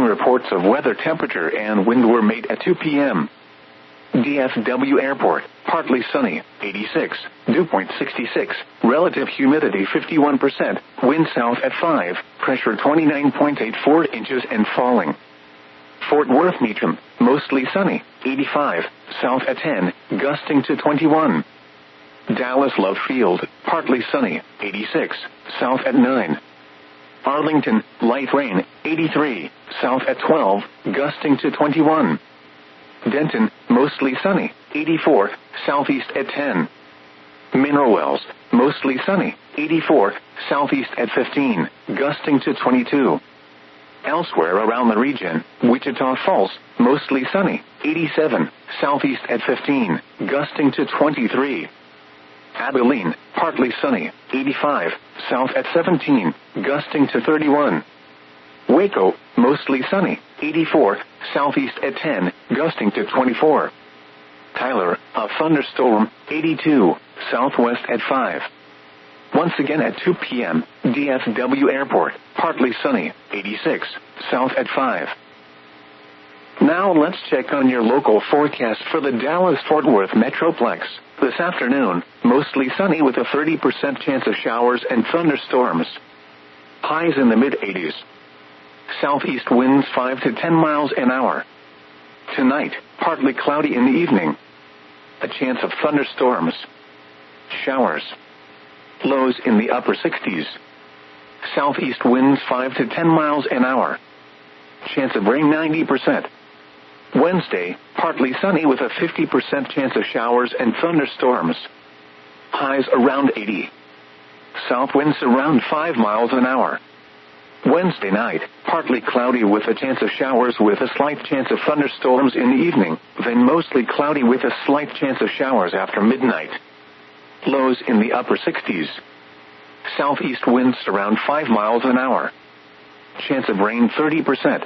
reports of weather, temperature, and wind were made at 2 p.m. DFW Airport, partly sunny, 86, dew point 66, relative humidity 51%, wind south at 5, pressure 29.84 inches and falling. Fort Worth Meacham, mostly sunny, 85, south at 10, gusting to 21. Dallas Love Field, partly sunny, 86, south at 9. Arlington, light rain, 83, south at 12, gusting to 21. Denton, mostly sunny, 84, southeast at 10. Mineral Wells, mostly sunny, 84, southeast at 15, gusting to 22. Elsewhere around the region, Wichita Falls, mostly sunny, 87, southeast at 15, gusting to 23. Abilene, partly sunny, 85, south at 17, gusting to 31. Waco, mostly sunny, 84, southeast at 10, gusting to 24. Tyler, a thunderstorm, 82, southwest at 5. Once again at 2 p.m., DFW Airport, partly sunny, 86, south at 5. Now let's check on your local forecast for the Dallas-Fort Worth Metroplex. This afternoon, mostly sunny with a 30% chance of showers and thunderstorms. Highs in the mid-80s. Southeast winds 5 to 10 miles an hour. Tonight, partly cloudy in the evening. A chance of thunderstorms. Showers. Lows in the upper 60s. Southeast winds 5 to 10 miles an hour. Chance of rain 90%. Wednesday, partly sunny with a 50% chance of showers and thunderstorms. Highs around 80. South winds around 5 miles an hour. Wednesday night, partly cloudy with a chance of showers with a slight chance of thunderstorms in the evening, then mostly cloudy with a slight chance of showers after midnight. Lows in the upper 60s. Southeast winds around 5 miles an hour. Chance of rain 30%.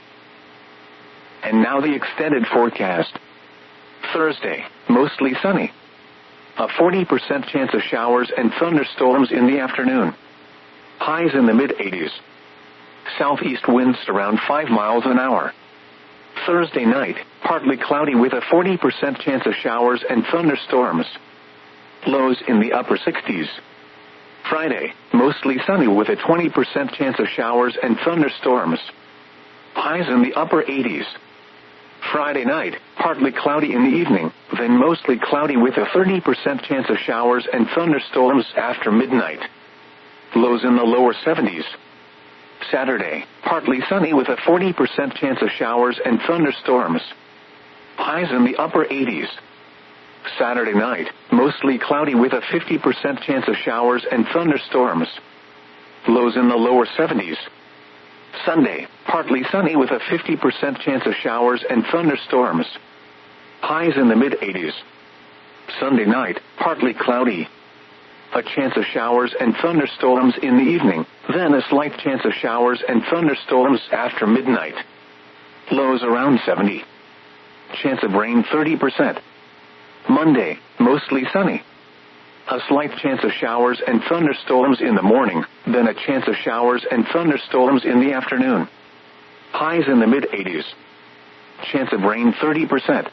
And now the extended forecast. Thursday, mostly sunny. A 40% chance of showers and thunderstorms in the afternoon. Highs in the mid-80s. Southeast winds around 5 miles an hour. Thursday night, partly cloudy with a 40% chance of showers and thunderstorms. Lows in the upper 60s. Friday, mostly sunny with a 20% chance of showers and thunderstorms. Highs in the upper 80s. Friday night, partly cloudy in the evening, then mostly cloudy with a 30% chance of showers and thunderstorms after midnight. Lows in the lower 70s. Saturday, partly sunny with a 40% chance of showers and thunderstorms. Highs in the upper 80s. Saturday night, mostly cloudy with a 50% chance of showers and thunderstorms. Lows in the lower 70s. Sunday, partly sunny with a 50% chance of showers and thunderstorms. Highs in the mid-80s. Sunday night, partly cloudy. A chance of showers and thunderstorms in the evening, then a slight chance of showers and thunderstorms after midnight. Lows around 70. Chance of rain 30%. Monday, mostly sunny. A slight chance of showers and thunderstorms in the morning, then a chance of showers and thunderstorms in the afternoon. Highs in the mid-80s. Chance of rain 30%.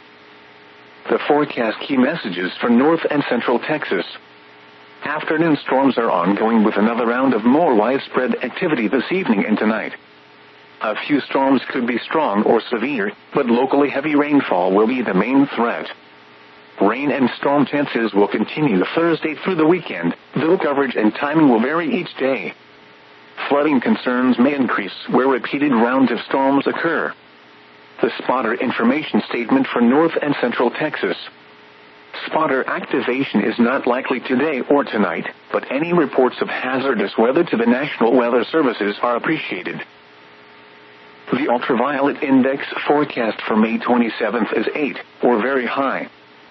The forecast key messages for North and Central Texas. Afternoon storms are ongoing with another round of more widespread activity this evening and tonight. A few storms could be strong or severe, but locally heavy rainfall will be the main threat. Rain and storm chances will continue Thursday through the weekend, though coverage and timing will vary each day. Flooding concerns may increase where repeated rounds of storms occur. The spotter information statement for North and Central Texas. Spotter activation is not likely today or tonight, but any reports of hazardous weather to the National Weather Services are appreciated. The ultraviolet index forecast for May 27th is 8, or very high.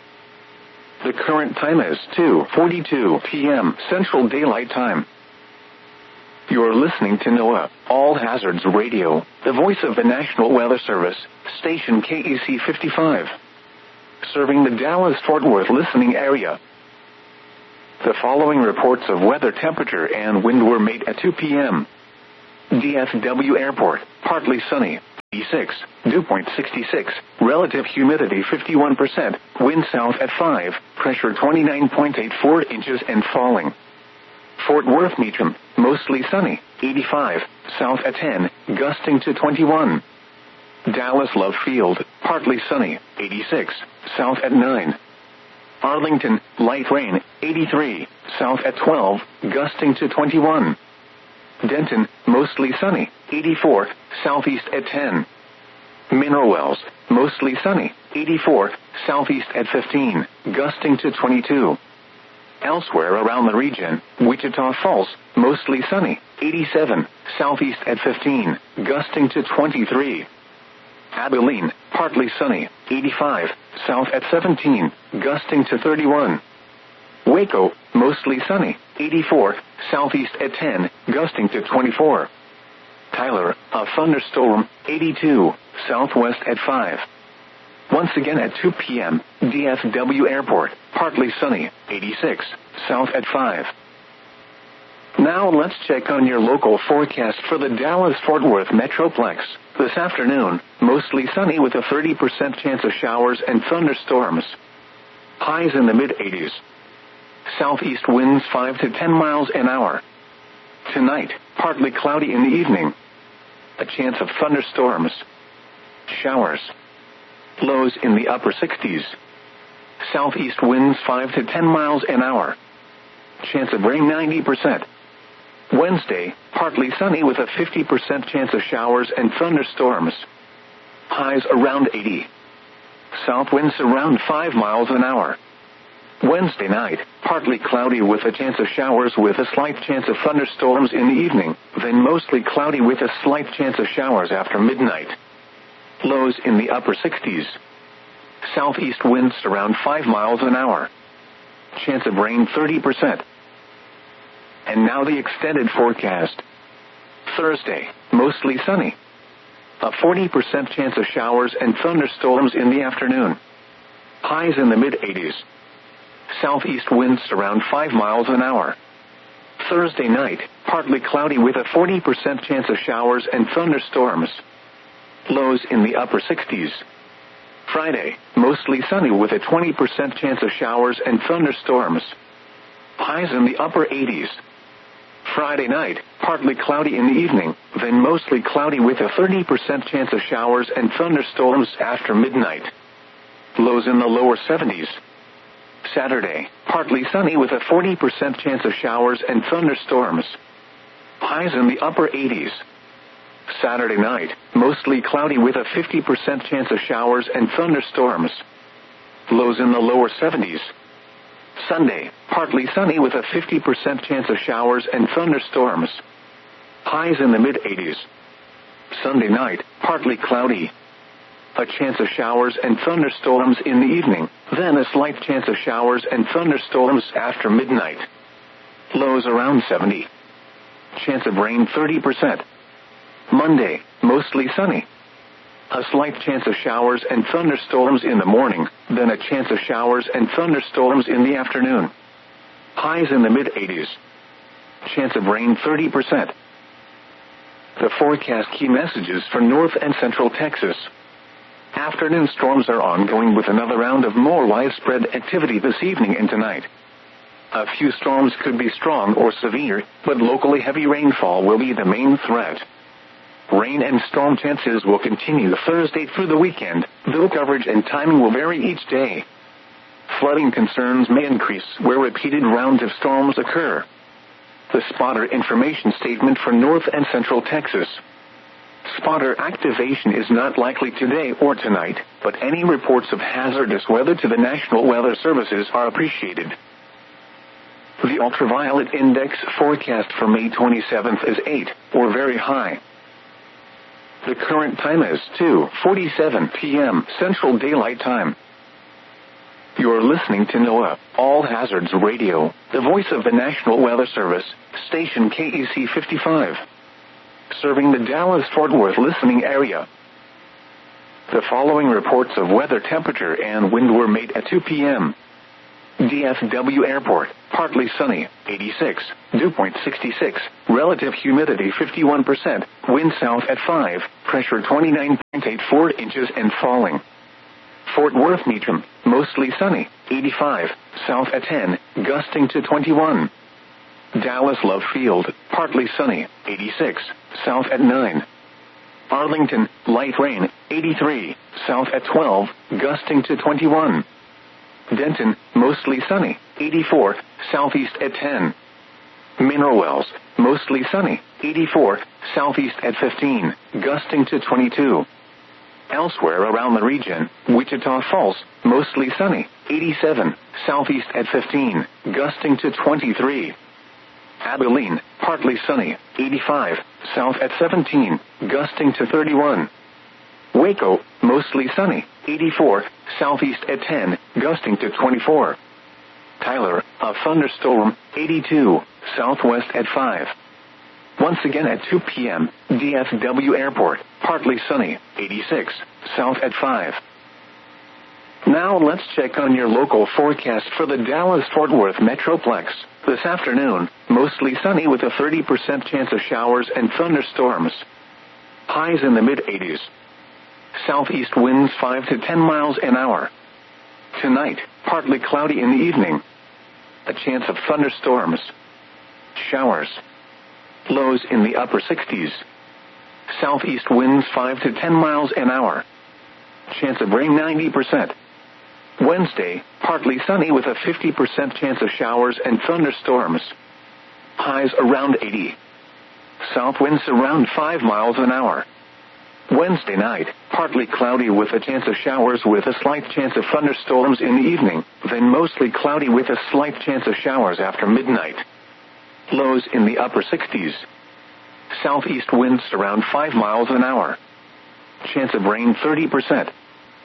The current time is 2:42 p.m. Central Daylight Time. You're listening to NOAA, All Hazards Radio, the voice of the National Weather Service, station KEC 55. Serving the Dallas-Fort Worth listening area. The following reports of weather, temperature, and wind were made at 2 p.m. DFW Airport, partly sunny, 86, dew point 66, relative humidity 51%, wind south at 5, pressure 29.84 inches and falling. Fort Worth Meacham, mostly sunny, 85, south at 10, gusting to 21. Dallas Love Field, partly sunny, 86, south at 9. Arlington, light rain, 83, south at 12, gusting to 21. Denton, mostly sunny, 84, southeast at 10. Mineral Wells, mostly sunny, 84, southeast at 15, gusting to 22. Elsewhere around the region, Wichita Falls, mostly sunny, 87, southeast at 15, gusting to 23. Abilene, partly sunny, 85, south at 17, gusting to 31. Waco, mostly sunny, 84, southeast at 10, gusting to 24. Tyler, a thunderstorm, 82, southwest at 5. Once again at 2 p.m., DFW Airport, partly sunny, 86, south at 5. Now let's check on your local forecast for the Dallas-Fort Worth Metroplex. This afternoon, mostly sunny with a 30% chance of showers and thunderstorms. Highs in the mid-80s. Southeast winds 5 to 10 miles an hour. Tonight, partly cloudy in the evening. A chance of thunderstorms. Showers. Lows in the upper 60s. Southeast winds 5 to 10 miles an hour. Chance of rain 90%. Wednesday, partly sunny with a 50% chance of showers and thunderstorms. Highs around 80. South winds around 5 miles an hour. Wednesday night, partly cloudy with a chance of showers with a slight chance of thunderstorms in the evening, then mostly cloudy with a slight chance of showers after midnight. Lows in the upper 60s. Southeast winds around 5 miles an hour. Chance of rain 30%. And now the extended forecast. Thursday, mostly sunny. A 40% chance of showers and thunderstorms in the afternoon. Highs in the mid-80s. Southeast winds around 5 miles an hour. Thursday night, partly cloudy with a 40% chance of showers and thunderstorms. Lows in the upper 60s. Friday, mostly sunny with a 20% chance of showers and thunderstorms. Highs in the upper 80s. Friday night, partly cloudy in the evening, then mostly cloudy with a 30% chance of showers and thunderstorms after midnight. Lows in the lower 70s. Saturday, partly sunny with a 40% chance of showers and thunderstorms. Highs in the upper 80s. Saturday night, mostly cloudy with a 50% chance of showers and thunderstorms. Lows in the lower 70s. Sunday, partly sunny with a 50% chance of showers and thunderstorms. Highs in the mid-80s. Sunday night, partly cloudy. A chance of showers and thunderstorms in the evening, then a slight chance of showers and thunderstorms after midnight. Lows around 70. Chance of rain 30%. Monday, mostly sunny. A slight chance of showers and thunderstorms in the morning, then a chance of showers and thunderstorms in the afternoon. Highs in the mid-80s. Chance of rain 30%. The forecast key messages for North and Central Texas. Afternoon storms are ongoing with another round of more widespread activity this evening and tonight. A few storms could be strong or severe, but locally heavy rainfall will be the main threat. Rain and storm chances will continue Thursday through the weekend, though coverage and timing will vary each day. Flooding concerns may increase where repeated rounds of storms occur. The spotter information statement for North and Central Texas. Spotter activation is not likely today or tonight, but any reports of hazardous weather to the National Weather Services are appreciated. The ultraviolet index forecast for May 27th is 8, or very high. The current time is 2:47 p.m. Central Daylight Time. You're listening to NOAA, All Hazards Radio, the voice of the National Weather Service, station KEC 55. Serving the Dallas-Fort Worth listening area. The following reports of weather temperature and wind were made at 2 p.m. DFW Airport, partly sunny, 86, dew point 66, relative humidity 51%, wind south at 5, pressure 29.84 inches and falling. Fort Worth Meacham, mostly sunny, 85, south at 10, gusting to 21. Dallas Love Field, partly sunny, 86, south at 9. Arlington, light rain, 83, south at 12, gusting to 21. Denton, mostly sunny, 84, southeast at 10. Mineral Wells, mostly sunny, 84, southeast at 15, gusting to 22. Elsewhere around the region, Wichita Falls, mostly sunny, 87, southeast at 15, gusting to 23. Abilene, partly sunny, 85, south at 17, gusting to 31. Waco, mostly sunny, 84, southeast at 10, gusting to 24. Tyler, a thunderstorm, 82, southwest at 5. Once again at 2 p.m., DFW Airport, partly sunny, 86, south at 5. Now let's check on your local forecast for the Dallas-Fort Worth Metroplex. This afternoon, mostly sunny with a 30% chance of showers and thunderstorms. Highs in the mid-80s. Southeast winds 5 to 10 miles an hour. Tonight, partly cloudy in the evening. A chance of thunderstorms. Showers. Lows in the upper 60s. Southeast winds 5 to 10 miles an hour. Chance of rain 90%. Wednesday, partly sunny with a 50% chance of showers and thunderstorms. Highs around 80. South winds around 5 miles an hour. Wednesday night, partly cloudy with a chance of showers with a slight chance of thunderstorms in the evening, then mostly cloudy with a slight chance of showers after midnight. Lows in the upper 60s. Southeast winds around 5 miles an hour. Chance of rain 30%.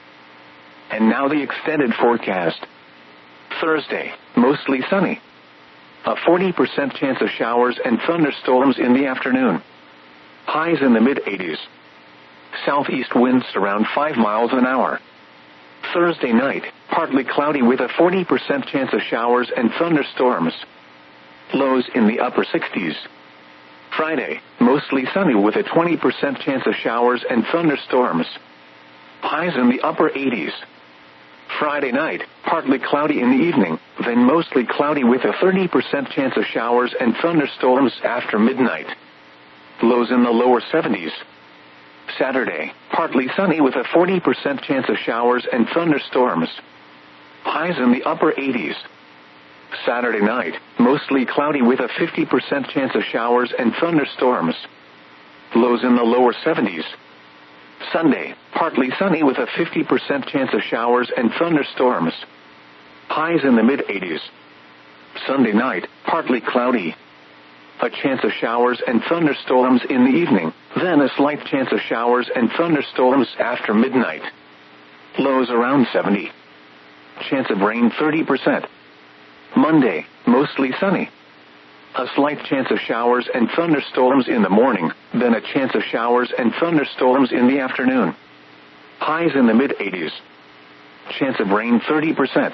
And now the extended forecast. Thursday, mostly sunny. A 40% chance of showers and thunderstorms in the afternoon. Highs in the mid-80s. Southeast winds around 5 miles an hour. Thursday night, partly cloudy with a 40% chance of showers and thunderstorms. Lows in the upper 60s. Friday, mostly sunny with a 20% chance of showers and thunderstorms. Highs in the upper 80s. Friday night, partly cloudy in the evening, then mostly cloudy with a 30% chance of showers and thunderstorms after midnight. Lows in the lower 70s. Saturday, partly sunny with a 40% chance of showers and thunderstorms. Highs in the upper 80s. Saturday night, mostly cloudy with a 50% chance of showers and thunderstorms. Lows in the lower 70s. Sunday, partly sunny with a 50% chance of showers and thunderstorms. Highs in the mid-80s. Sunday night, partly cloudy. A chance of showers and thunderstorms in the evening, then a slight chance of showers and thunderstorms after midnight. Lows around 70. Chance of rain 30%. Monday, mostly sunny. A slight chance of showers and thunderstorms in the morning, then a chance of showers and thunderstorms in the afternoon. Highs in the mid-80s. Chance of rain 30%.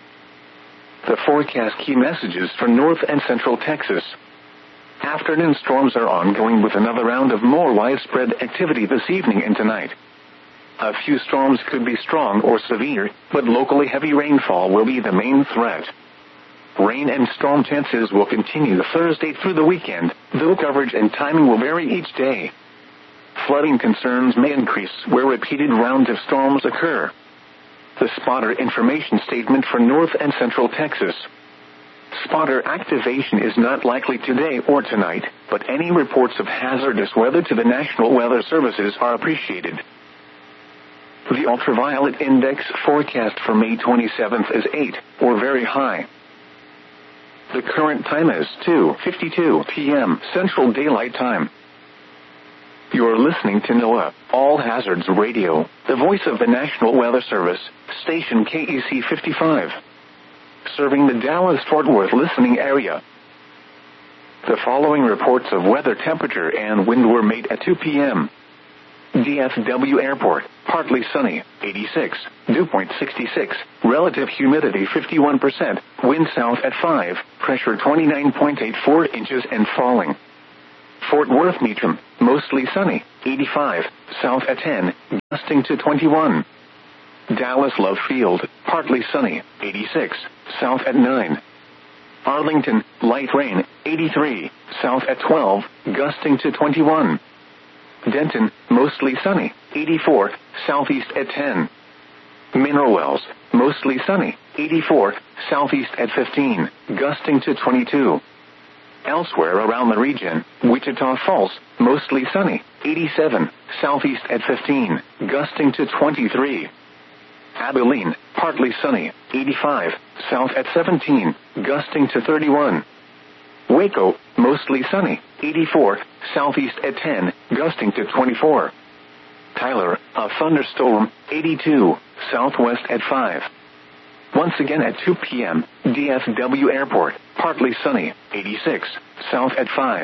The forecast key messages for North and Central Texas. Afternoon storms are ongoing with another round of more widespread activity this evening and tonight. A few storms could be strong or severe, but locally heavy rainfall will be the main threat. Rain and storm chances will continue Thursday through the weekend, though coverage and timing will vary each day. Flooding concerns may increase where repeated rounds of storms occur. The spotter information statement for North and Central Texas. Spotter activation is not likely today or tonight, but any reports of hazardous weather to the National Weather Services are appreciated. The ultraviolet index forecast for May 27th is 8, or very high. The current time is 2:52 p.m. Central Daylight Time. You're listening to NOAA, All Hazards Radio, the voice of the National Weather Service, station KEC 55. Serving the Dallas-Fort Worth listening area. The following reports of weather temperature and wind were made at 2 p.m. DFW Airport, partly sunny, 86, dew point 66, relative humidity 51%, wind south at 5, pressure 29.84 inches and falling. Fort Worth Meacham, mostly sunny, 85, south at 10, gusting to 21. Dallas Love Field, partly sunny, 86, south at 9. Arlington, light rain, 83, south at 12, gusting to 21. Denton, mostly sunny, 84, southeast at 10. Mineral Wells, mostly sunny, 84, southeast at 15, gusting to 22. Elsewhere around the region, Wichita Falls, mostly sunny, 87, southeast at 15, gusting to 23. Abilene, partly sunny, 85, south at 17, gusting to 31. Waco, mostly sunny, 84, southeast at 10, gusting to 24. Tyler, a thunderstorm, 82, southwest at 5. Once again at 2 p.m., DFW Airport, partly sunny, 86, south at 5.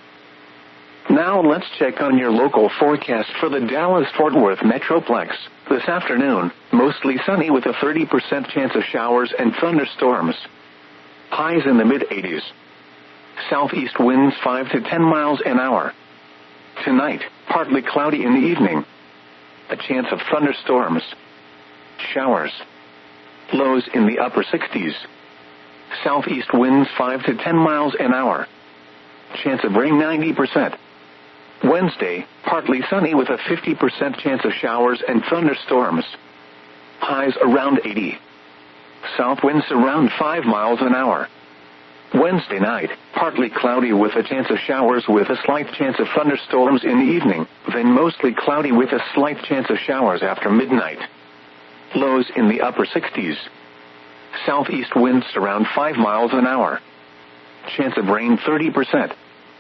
Now let's check on your local forecast for the Dallas-Fort Worth Metroplex. This afternoon, mostly sunny with a 30% chance of showers and thunderstorms. Highs in the mid-80s. Southeast winds 5 to 10 miles an hour. Tonight, partly cloudy in the evening. A chance of thunderstorms. Showers. Lows in the upper 60s. Southeast winds 5 to 10 miles an hour. Chance of rain 90%. Wednesday, partly sunny with a 50% chance of showers and thunderstorms. Highs around 80. South winds around 5 miles an hour. Wednesday night, partly cloudy with a chance of showers with a slight chance of thunderstorms in the evening, then mostly cloudy with a slight chance of showers after midnight. Lows in the upper 60s. Southeast winds around 5 miles an hour. Chance of rain 30%.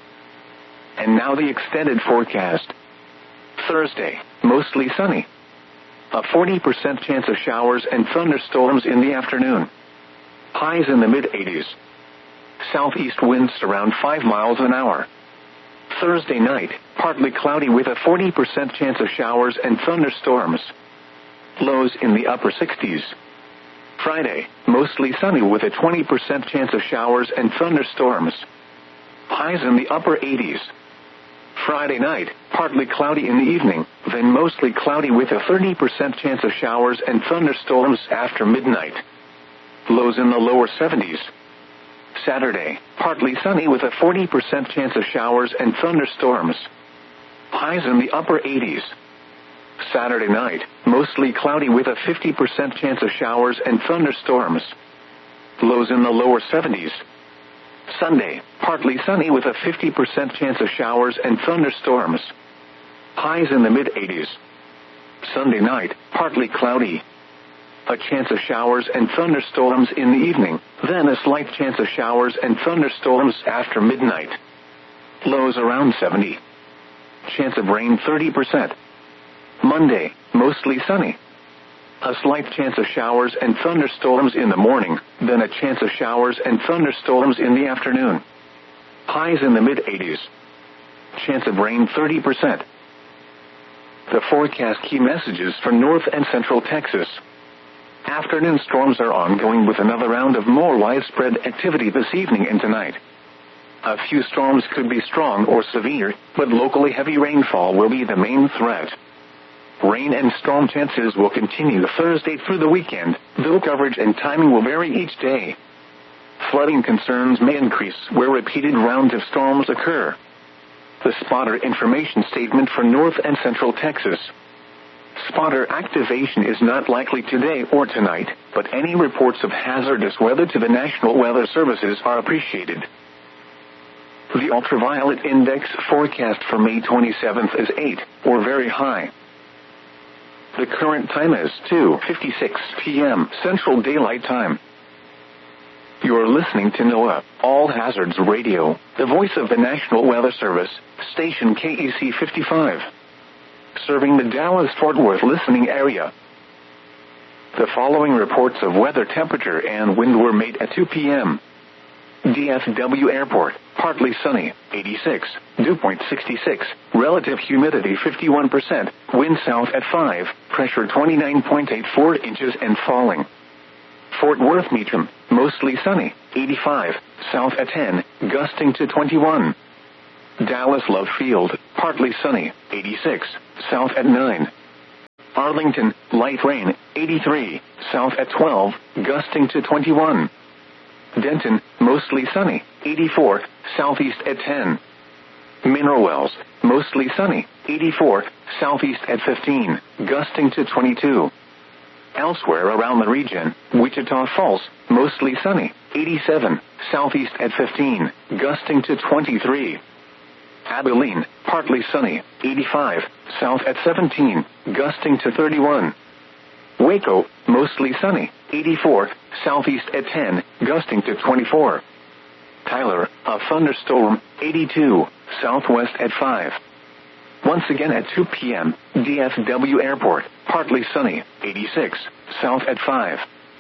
And now the extended forecast. Thursday, mostly sunny. A 40% chance of showers and thunderstorms in the afternoon. Highs in the mid-80s. Southeast winds around 5 miles an hour. Thursday night, partly cloudy with a 40% chance of showers and thunderstorms. Lows in the upper 60s. Friday, mostly sunny with a 20% chance of showers and thunderstorms. Highs in the upper 80s. Friday night, partly cloudy in the evening, then mostly cloudy with a 30% chance of showers and thunderstorms after midnight. Lows in the lower 70s. Saturday, partly sunny with a 40% chance of showers and thunderstorms. Highs in the upper 80s. Saturday night, mostly cloudy with a 50% chance of showers and thunderstorms. Lows in the lower 70s. Sunday, partly sunny with a 50% chance of showers and thunderstorms. Highs in the mid-80s. Sunday night, partly cloudy. A chance of showers and thunderstorms in the evening, then a slight chance of showers and thunderstorms after midnight. Lows around 70. Chance of rain 30%. Monday, mostly sunny. A slight chance of showers and thunderstorms in the morning, then a chance of showers and thunderstorms in the afternoon. Highs in the mid-80s. Chance of rain 30%. The forecast key messages for North and Central Texas. Afternoon storms are ongoing with another round of more widespread activity this evening and tonight. A few storms could be strong or severe, but locally heavy rainfall will be the main threat. Rain and storm chances will continue Thursday through the weekend, though coverage and timing will vary each day. Flooding concerns may increase where repeated rounds of storms occur. The spotter information statement for North and Central Texas. Spotter activation is not likely today or tonight, but any reports of hazardous weather to the National Weather Services are appreciated. The ultraviolet index forecast for May 27th is 8, or very high. The current time is 2:56 p.m. Central Daylight Time. You're listening to NOAA, All Hazards Radio, the voice of the National Weather Service, station KEC 55. Serving the Dallas-Fort Worth listening area. The following reports of weather temperature and wind were made at 2 p.m. DFW Airport, partly sunny, 86, dew point 66, relative humidity 51%, wind south at 5, pressure 29.84 inches and falling. Fort Worth Meacham, mostly sunny, 85, south at 10, gusting to 21. Dallas Love Field, partly sunny, 86, south at 9. Arlington, light rain, 83, south at 12, gusting to 21. Denton, mostly sunny, 84, southeast at 10. Mineral Wells, mostly sunny, 84, southeast at 15, gusting to 22. Elsewhere around the region, Wichita Falls, mostly sunny, 87, southeast at 15, gusting to 23. Abilene, partly sunny, 85, south at 17, gusting to 31. Waco, mostly sunny, 84, southeast at 10, gusting to 24. Tyler, a thunderstorm, 82, southwest at 5. Once again at 2 p.m., DFW Airport, partly sunny, 86, south at 5.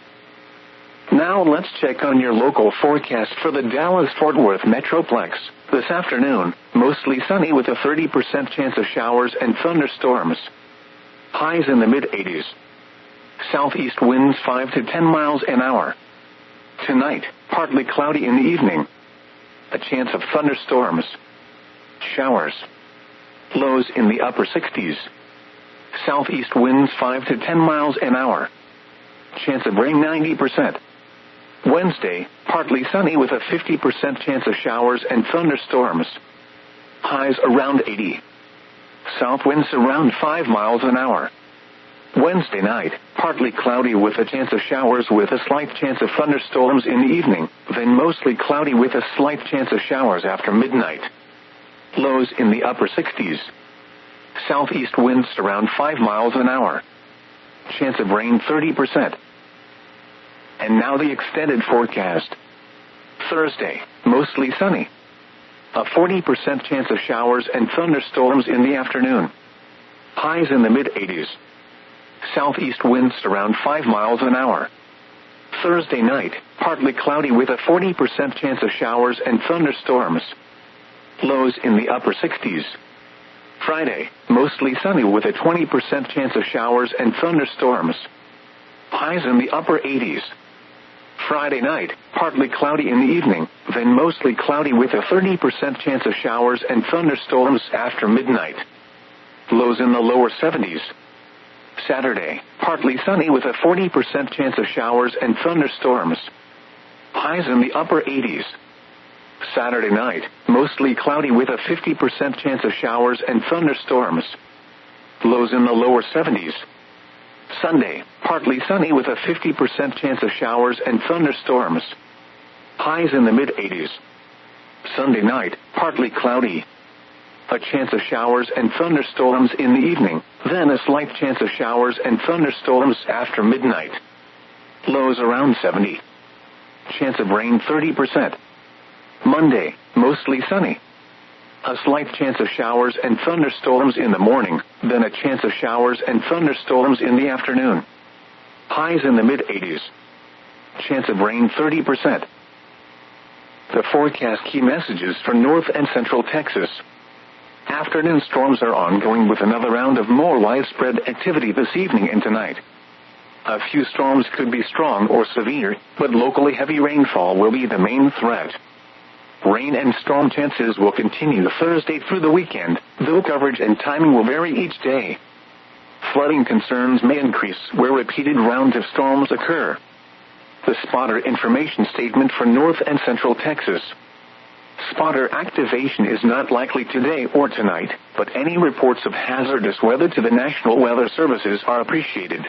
Now let's check on your local forecast for the Dallas-Fort Worth Metroplex. This afternoon, mostly sunny with a 30% chance of showers and thunderstorms. Highs in the mid-80s. Southeast winds 5 to 10 miles an hour. Tonight, partly cloudy in the evening. A chance of thunderstorms. Showers. Lows in the upper 60s. Southeast winds 5 to 10 miles an hour. Chance of rain 90%. Wednesday, partly sunny with a 50% chance of showers and thunderstorms. Highs around 80. South winds around 5 miles an hour. Wednesday night, partly cloudy with a chance of showers with a slight chance of thunderstorms in the evening, then mostly cloudy with a slight chance of showers after midnight. Lows in the upper 60s. Southeast winds around 5 miles an hour. Chance of rain 30%. And now the extended forecast. Thursday, mostly sunny. A 40% chance of showers and thunderstorms in the afternoon. Highs in the mid-80s. Southeast winds around 5 miles an hour. Thursday night, partly cloudy with a 40% chance of showers and thunderstorms. Lows in the upper 60s. Friday, mostly sunny with a 20% chance of showers and thunderstorms. Highs in the upper 80s. Friday night, partly cloudy in the evening, then mostly cloudy with a 30% chance of showers and thunderstorms after midnight. Lows in the lower 70s. Saturday, partly sunny with a 40% chance of showers and thunderstorms. Highs in the upper 80s. Saturday night, mostly cloudy with a 50% chance of showers and thunderstorms. Lows in the lower 70s. Sunday, partly sunny with a 50% chance of showers and thunderstorms. Highs in the mid-80s. Sunday night, partly cloudy. A chance of showers and thunderstorms in the evening, then a slight chance of showers and thunderstorms after midnight. Lows around 70. Chance of rain 30%. Monday, mostly sunny. A slight chance of showers and thunderstorms in the morning, then a chance of showers and thunderstorms in the afternoon. Highs in the mid-80s. Chance of rain 30%. The forecast key messages for North and Central Texas. Afternoon storms are ongoing with another round of more widespread activity this evening and tonight. A few storms could be strong or severe, but locally heavy rainfall will be the main threat. Rain and storm chances will continue Thursday through the weekend, though coverage and timing will vary each day. Flooding concerns may increase where repeated rounds of storms occur. The spotter information statement for North and Central Texas. Spotter activation is not likely today or tonight, but any reports of hazardous weather to the National Weather Services are appreciated.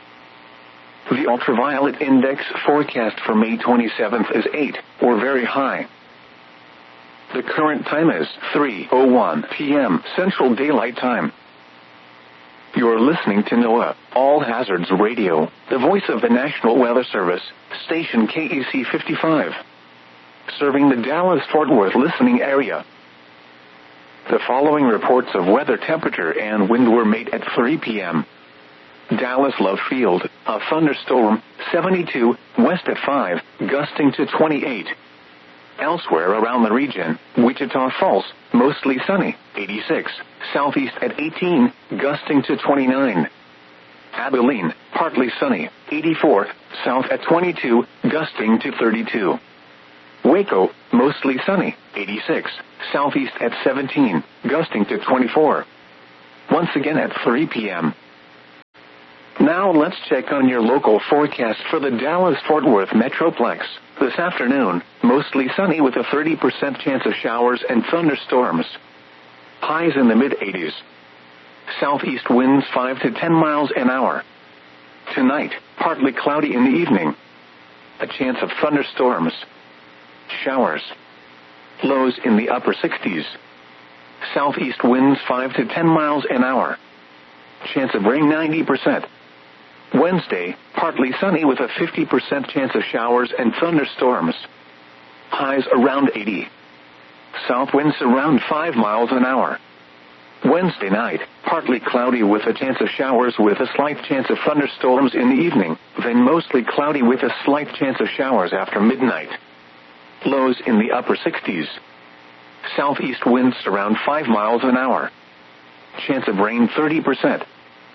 The ultraviolet index forecast for May 27th is 8, or very high. The current time is 3:01 p.m. Central Daylight Time. You're listening to NOAA, All Hazards Radio, the voice of the National Weather Service, station KEC 55. Serving the Dallas-Fort Worth listening area. The following reports of weather temperature and wind were made at 3 p.m. Dallas Love Field, a thunderstorm, 72, west at 5, gusting to 28. Elsewhere around the region, Wichita Falls, mostly sunny, 86. Southeast at 18, gusting to 29. Abilene, partly sunny, 84. South at 22, gusting to 32. Waco, mostly sunny, 86. Southeast at 17, gusting to 24. Once again at 3 p.m. Now let's check on your local forecast for the Dallas-Fort Worth Metroplex. This afternoon, mostly sunny with a 30% chance of showers and thunderstorms. Highs in the mid-80s. Southeast winds 5 to 10 miles an hour. Tonight, partly cloudy in the evening. A chance of thunderstorms. Showers. Lows in the upper 60s. Southeast winds 5 to 10 miles an hour. Chance of rain 90%. Wednesday, partly sunny with a 50% chance of showers and thunderstorms. Highs around 80. South winds around 5 miles an hour. Wednesday night, partly cloudy with a chance of showers with a slight chance of thunderstorms in the evening, then mostly cloudy with a slight chance of showers after midnight. Lows in the upper 60s. Southeast winds around 5 miles an hour. Chance of rain 30%.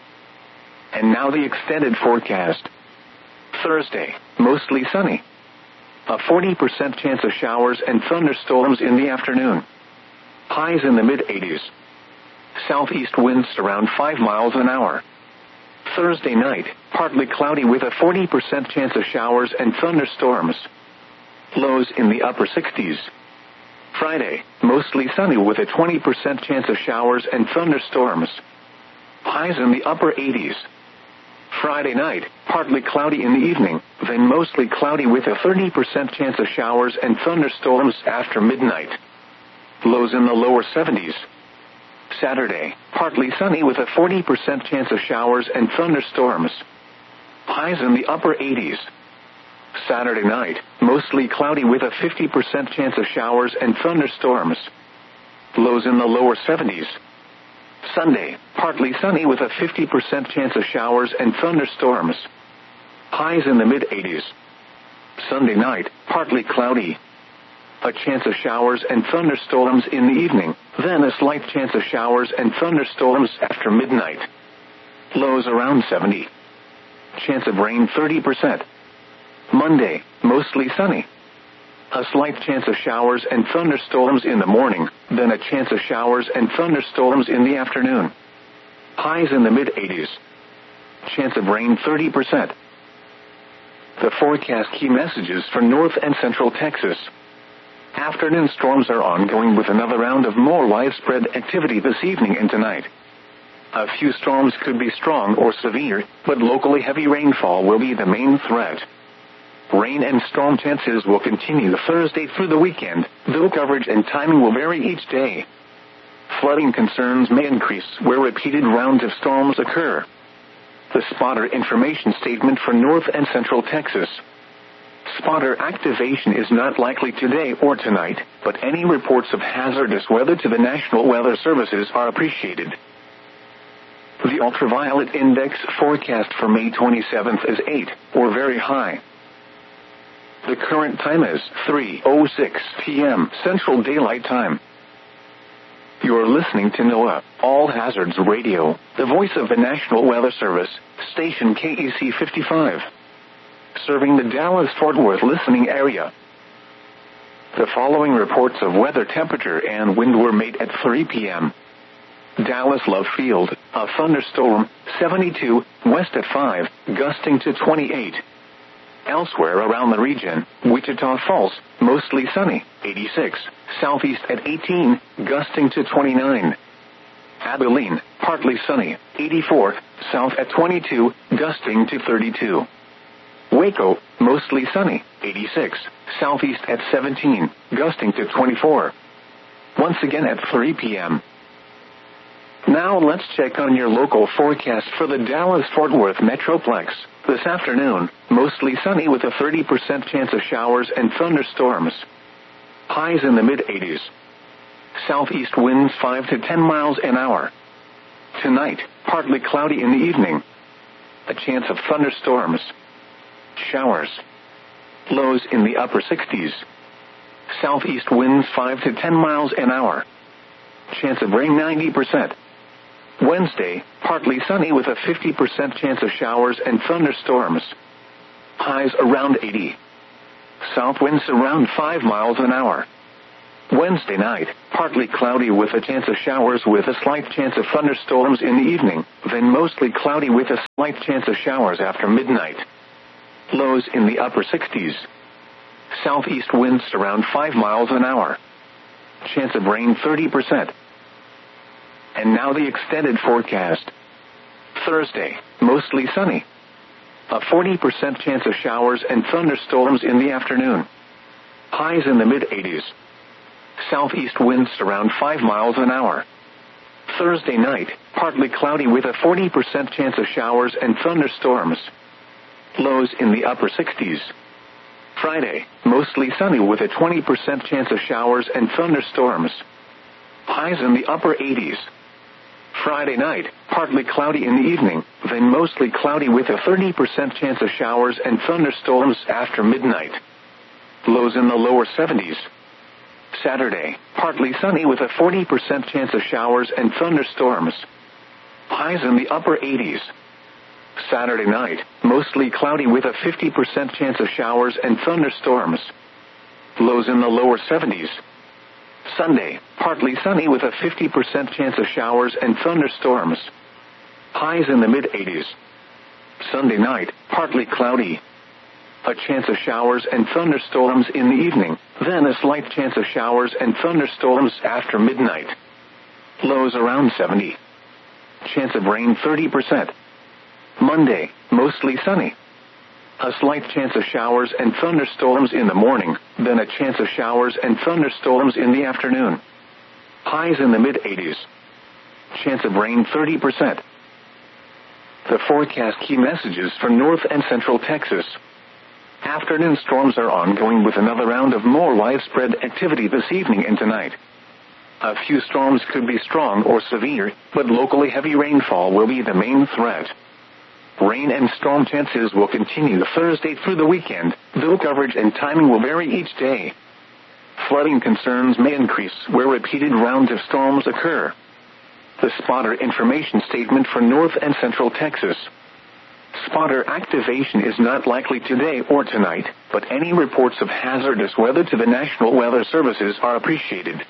And now the extended forecast. Thursday, mostly sunny. A 40% chance of showers and thunderstorms in the afternoon. Highs in the mid-80s. Southeast winds around 5 miles an hour. Thursday night, partly cloudy with a 40% chance of showers and thunderstorms. Lows in the upper 60s. Friday, mostly sunny with a 20% chance of showers and thunderstorms. Highs in the upper 80s. Friday night, partly cloudy in the evening, then mostly cloudy with a 30% chance of showers and thunderstorms after midnight. Lows in the lower 70s. Saturday, partly sunny with a 40% chance of showers and thunderstorms. Highs in the upper 80s. Saturday night, mostly cloudy with a 50% chance of showers and thunderstorms. Lows in the lower 70s. Sunday, partly sunny with a 50% chance of showers and thunderstorms. Highs in the mid-80s. Sunday night, partly cloudy. A chance of showers and thunderstorms in the evening, then a slight chance of showers and thunderstorms after midnight. Lows around 70. Chance of rain 30%. Monday, mostly sunny. A slight chance of showers and thunderstorms in the morning, then a chance of showers and thunderstorms in the afternoon. Highs in the mid-80s. Chance of rain 30%. The forecast key messages for North and Central Texas. Afternoon storms are ongoing with another round of more widespread activity this evening and tonight. A few storms could be strong or severe, but locally heavy rainfall will be the main threat. Rain and storm chances will continue Thursday through the weekend, though coverage and timing will vary each day. Flooding concerns may increase where repeated rounds of storms occur. The spotter information statement for North and Central Texas. Spotter activation is not likely today or tonight, but any reports of hazardous weather to the National Weather Services are appreciated. The ultraviolet index forecast for May 27th is 8, or very high. The current time is 3:06 p.m. Central Daylight Time. You are listening to NOAA, All Hazards Radio, the voice of the National Weather Service, station KEC 55. Serving the Dallas-Fort Worth listening area. The following reports of weather temperature and wind were made at 3 p.m. Dallas Love Field, a thunderstorm, 72, west at 5, gusting to 28. Elsewhere around the region, Wichita Falls, mostly sunny, 86, southeast at 18, gusting to 29. Abilene, partly sunny, 84, south at 22, gusting to 32. Waco, mostly sunny, 86, southeast at 17, gusting to 24. Once again at 3 p.m. Now let's check on your local forecast for the Dallas-Fort Worth Metroplex. This afternoon, mostly sunny with a 30% chance of showers and thunderstorms. Highs in the mid-80s. Southeast winds 5 to 10 miles an hour. Tonight, partly cloudy in the evening. A chance of thunderstorms. Showers. Lows in the upper 60s. Southeast winds 5 to 10 miles an hour. Chance of rain 90%. Wednesday, partly sunny with a 50% chance of showers and thunderstorms. Highs around 80. South winds around 5 miles an hour. Wednesday night, partly cloudy with a chance of showers with a slight chance of thunderstorms in the evening, then mostly cloudy with a slight chance of showers after midnight. Lows in the upper 60s. Southeast winds around 5 miles an hour. Chance of rain 30%. And now the extended forecast. Thursday, mostly sunny. A 40% chance of showers and thunderstorms in the afternoon. Highs in the mid-80s. Southeast winds around 5 miles an hour. Thursday night, partly cloudy with a 40% chance of showers and thunderstorms. Lows in the upper 60s. Friday, mostly sunny with a 20% chance of showers and thunderstorms. Highs in the upper 80s. Friday night, partly cloudy in the evening, then mostly cloudy with a 30% chance of showers and thunderstorms after midnight. Lows in the lower 70s. Saturday, partly sunny with a 40% chance of showers and thunderstorms. Highs in the upper 80s. Saturday night, mostly cloudy with a 50% chance of showers and thunderstorms. Lows in the lower 70s. Sunday, partly sunny with a 50% chance of showers and thunderstorms. Highs in the mid-80s. Sunday night, partly cloudy. A chance of showers and thunderstorms in the evening, then a slight chance of showers and thunderstorms after midnight. Lows around 70. Chance of rain 30%. Monday, mostly sunny. A slight chance of showers and thunderstorms in the morning, then a chance of showers and thunderstorms in the afternoon. Highs in the mid-80s. Chance of rain 30%. The forecast key messages for North and Central Texas. Afternoon storms are ongoing with another round of more widespread activity this evening and tonight. A few storms could be strong or severe, but locally heavy rainfall will be the main threat. Rain and storm chances will continue Thursday through the weekend, though coverage and timing will vary each day. Flooding concerns may increase where repeated rounds of storms occur. The spotter information statement for North and Central Texas. Spotter activation is not likely today or tonight, but any reports of hazardous weather to the National Weather Services are appreciated.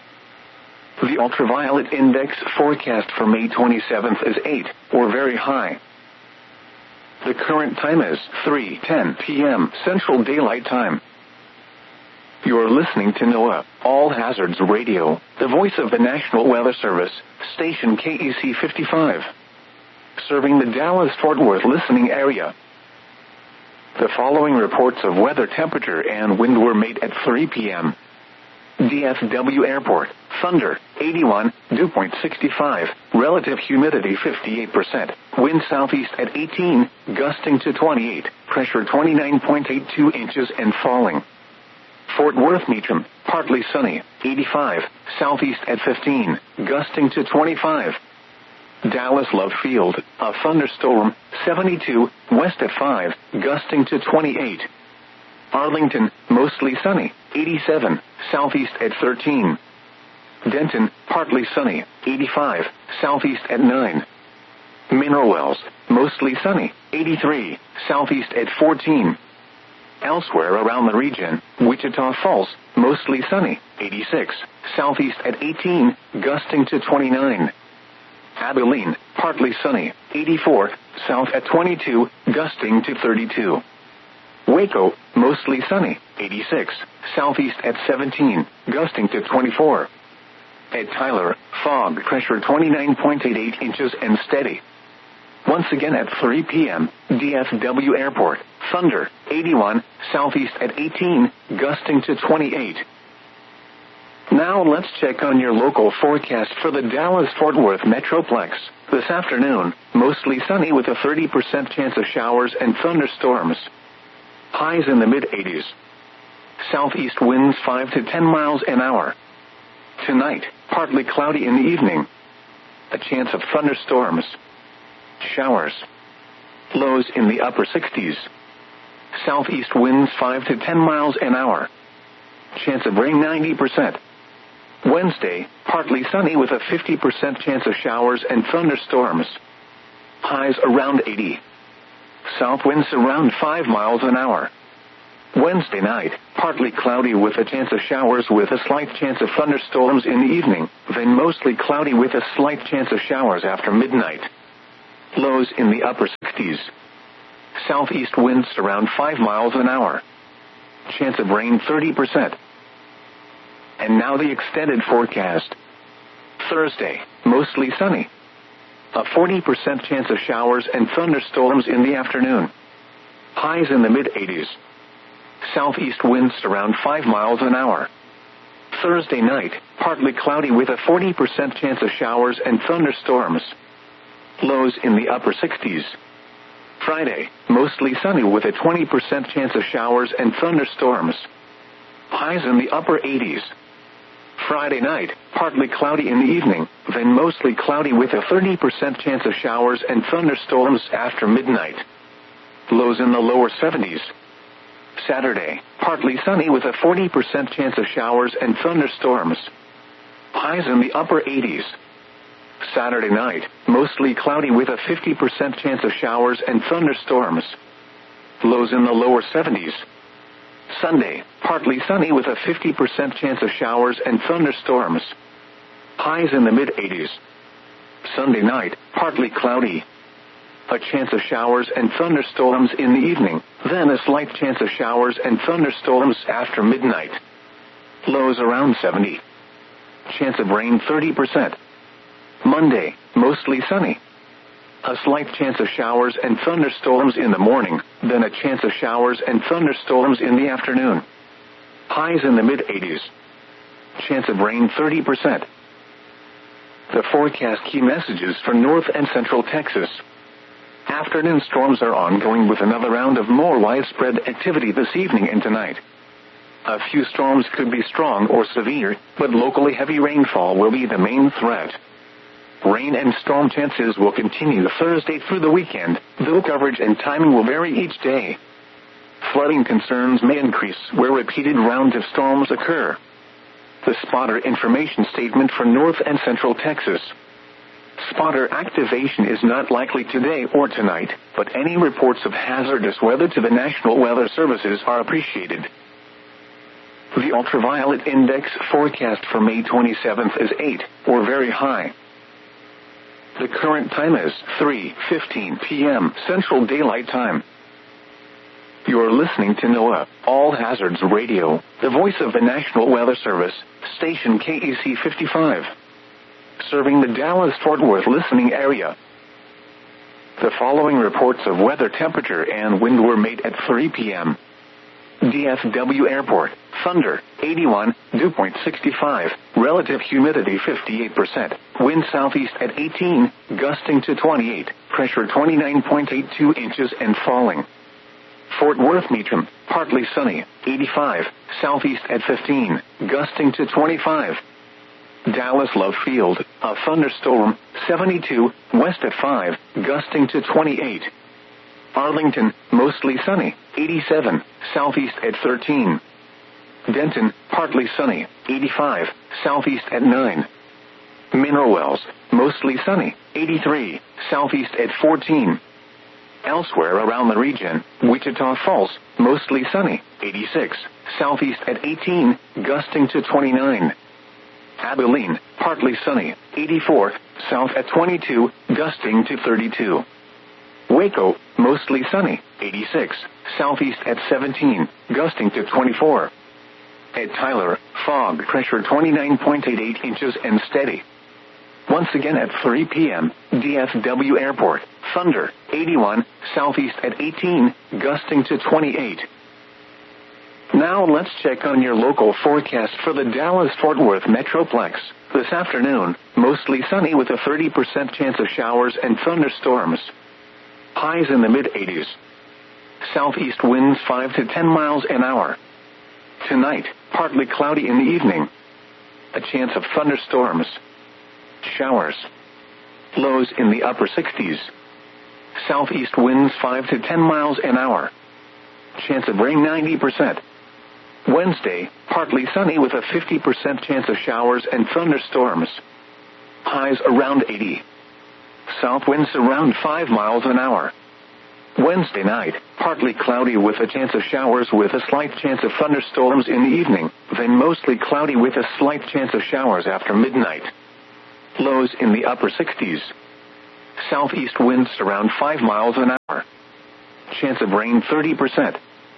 The ultraviolet index forecast for May 27th is 8, or very high. The current time is 3:10 p.m. Central Daylight Time. You're listening to NOAA, All Hazards Radio, the voice of the National Weather Service, station KEC 55. Serving the Dallas-Fort Worth listening area. The following reports of weather temperature and wind were made at 3 p.m. DFW Airport, thunder, 81, dew point 65, relative humidity 58%, wind southeast at 18, gusting to 28, pressure 29.82 inches and falling. Fort Worth Meacham, partly sunny, 85, southeast at 15, gusting to 25. Dallas Love Field, a thunderstorm, 72, west at 5, gusting to 28. Arlington, mostly sunny, 87, southeast at 13. Denton, partly sunny, 85, southeast at 9. Mineral Wells, mostly sunny, 83, southeast at 14. Elsewhere around the region, Wichita Falls, mostly sunny, 86, southeast at 18, gusting to 29. Abilene, partly sunny, 84, south at 22, gusting to 32. Waco, mostly sunny, 86, southeast at 17, gusting to 24. At Tyler, fog, pressure 29.88 inches and steady. Once again at 3 p.m., DFW Airport, thunder, 81, southeast at 18, gusting to 28. Now let's check on your local forecast for the Dallas-Fort Worth Metroplex. This afternoon, mostly sunny with a 30% chance of showers and thunderstorms. Highs in the mid-80s. Southeast winds 5 to 10 miles an hour. Tonight, partly cloudy in the evening. A chance of thunderstorms. Showers. Lows in the upper 60s. Southeast winds 5 to 10 miles an hour. Chance of rain 90%. Wednesday, partly sunny with a 50% chance of showers and thunderstorms. Highs around 80. South winds around 5 miles an hour. Wednesday night, partly cloudy with a chance of showers with a slight chance of thunderstorms in the evening, then mostly cloudy with a slight chance of showers after midnight. Lows in the upper 60s. Southeast winds around 5 miles an hour. Chance of rain 30%. And now the extended forecast. Thursday, mostly sunny. A 40% chance of showers and thunderstorms in the afternoon. Highs in the mid-80s. Southeast winds around 5 miles an hour. Thursday night, partly cloudy with a 40% chance of showers and thunderstorms. Lows in the upper 60s. Friday, mostly sunny with a 20% chance of showers and thunderstorms. Highs in the upper 80s. Friday night, partly cloudy in the evening, then mostly cloudy with a 30% chance of showers and thunderstorms after midnight. Lows in the lower 70s. Saturday, partly sunny with a 40% chance of showers and thunderstorms. Highs in the upper 80s. Saturday night, mostly cloudy with a 50% chance of showers and thunderstorms. Lows in the lower 70s. Sunday, partly sunny with a 50% chance of showers and thunderstorms. Highs in the mid-80s. Sunday night, partly cloudy. A chance of showers and thunderstorms in the evening, then a slight chance of showers and thunderstorms after midnight. Lows around 70. Chance of rain 30%. Monday, mostly sunny. A slight chance of showers and thunderstorms in the morning, then a chance of showers and thunderstorms in the afternoon. Highs in the mid-80s. Chance of rain 30%. The forecast key messages for North and Central Texas. Afternoon storms are ongoing with another round of more widespread activity this evening and tonight. A few storms could be strong or severe, but locally heavy rainfall will be the main threat. Rain and storm chances will continue Thursday through the weekend, though coverage and timing will vary each day. Flooding concerns may increase where repeated rounds of storms occur. The spotter information statement for North and Central Texas. Spotter activation is not likely today or tonight, but any reports of hazardous weather to the National Weather Services are appreciated. The ultraviolet index forecast for May 27th is 8, or very high. The current time is 3:15 p.m. Central Daylight Time. You're listening to NOAA, All Hazards Radio, the voice of the National Weather Service, station KEC 55. Serving the Dallas-Fort Worth listening area. The following reports of weather temperature and wind were made at 3 p.m. DFW Airport, thunder, 81, dew point 65, relative humidity 58%, wind southeast at 18, gusting to 28, pressure 29.82 inches and falling. Fort Worth Meacham, partly sunny, 85, southeast at 15, gusting to 25. Dallas Love Field, a thunderstorm, 72, west at 5, gusting to 28. Arlington, mostly sunny, 87, southeast at 13. Denton, partly sunny, 85, southeast at 9. Mineral Wells, mostly sunny, 83, southeast at 14. Elsewhere around the region, Wichita Falls, mostly sunny, 86, southeast at 18, gusting to 29. Abilene, partly sunny, 84, south at 22, gusting to 32. Waco, mostly sunny, 86, southeast at 17, gusting to 24. At Tyler, fog, pressure 29.88 inches and steady. Once again at 3 p.m., DFW Airport, thunder, 81, southeast at 18, gusting to 28. Now let's check on your local forecast for the Dallas-Fort Worth Metroplex. This afternoon, mostly sunny with a 30% chance of showers and thunderstorms. Highs in the mid-80s. Southeast winds 5 to 10 miles an hour. Tonight, partly cloudy in the evening. A chance of thunderstorms. Showers. Lows in the upper 60s. Southeast winds 5 to 10 miles an hour. Chance of rain 90%. Wednesday, partly sunny with a 50% chance of showers and thunderstorms. Highs around 80. South winds around 5 miles an hour. Wednesday night, partly cloudy with a chance of showers with a slight chance of thunderstorms in the evening, then mostly cloudy with a slight chance of showers after midnight. Lows in the upper 60s. Southeast winds around 5 miles an hour. Chance of rain 30%.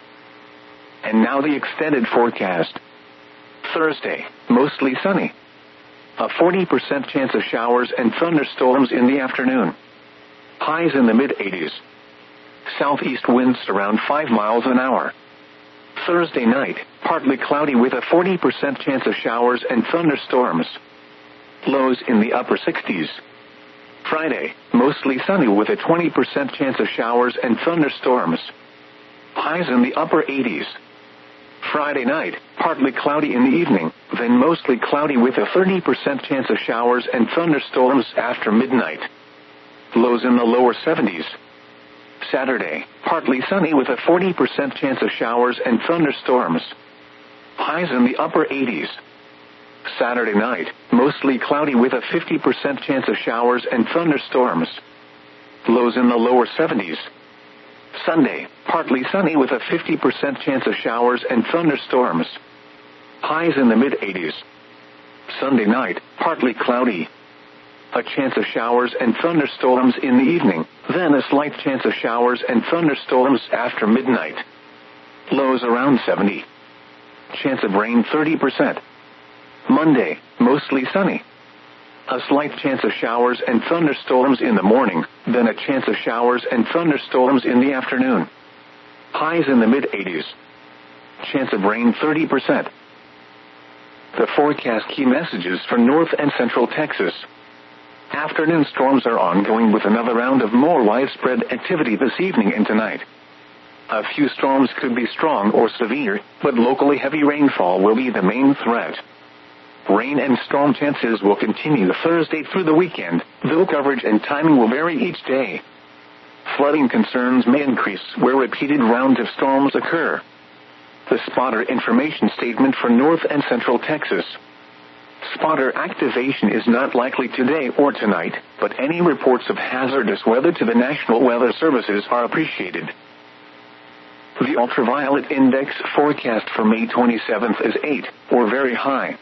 And now the extended forecast. Thursday, mostly sunny. A 40% chance of showers and thunderstorms in the afternoon. Highs in the mid-80s. Southeast winds around 5 miles an hour. Thursday night, partly cloudy with a 40% chance of showers and thunderstorms. Lows in the upper 60s. Friday, mostly sunny with a 20% chance of showers and thunderstorms. Highs in the upper 80s. Friday night, partly cloudy in the evening, then mostly cloudy with a 30% chance of showers and thunderstorms after midnight. Lows in the lower 70s. Saturday, partly sunny with a 40% chance of showers and thunderstorms. Highs in the upper 80s. Saturday night, mostly cloudy with a 50% chance of showers and thunderstorms. Lows in the lower 70s. Sunday, partly sunny with a 50% chance of showers and thunderstorms. Highs in the mid-80s. Sunday night, partly cloudy. A chance of showers and thunderstorms in the evening, then a slight chance of showers and thunderstorms after midnight. Lows around 70. Chance of rain 30%. Monday, mostly sunny. A slight chance of showers and thunderstorms in the morning, then a chance of showers and thunderstorms in the afternoon. Highs in the mid-80s. Chance of rain 30%. The forecast key messages for North and Central Texas. Afternoon storms are ongoing with another round of more widespread activity this evening and tonight. A few storms could be strong or severe, but locally heavy rainfall will be the main threat. Rain and storm chances will continue Thursday through the weekend, though coverage and timing will vary each day. Flooding concerns may increase where repeated rounds of storms occur. The spotter information statement for North and Central Texas. Spotter activation is not likely today or tonight, but any reports of hazardous weather to the National Weather Services are appreciated. The ultraviolet index forecast for May 27th is 8, or very high.